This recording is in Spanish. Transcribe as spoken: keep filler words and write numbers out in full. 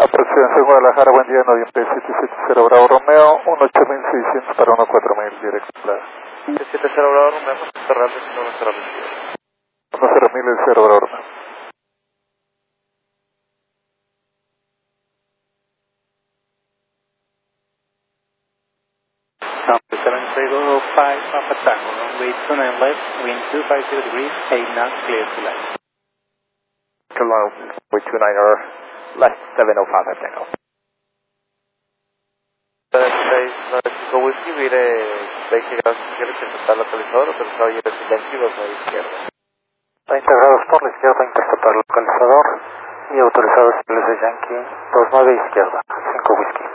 Aproximación Guadalajara, buen día, noviembre siete siete cero Bravo Romeo, uno ocho mil seiscientos para uno cuatro mil, directo Playa. siete siete cero Bravo Romeo, reporte real de uno cero mil. uno cero mil el cero Bravo Romeo. Number seven zero five Papa Tango, runway two nine left, wind two five zero degrees, eight knots, clear to land. Hello, way two nine er, left seven oh five Tango. cinco Whisky, mire, veinte grados izquierda, interceptar localizador, autorizado y silencio, dos nueve izquierda. treinta grados por la izquierda, interceptar localizador y autorizado S Yankee dos nueve izquierda, cinco Whisky.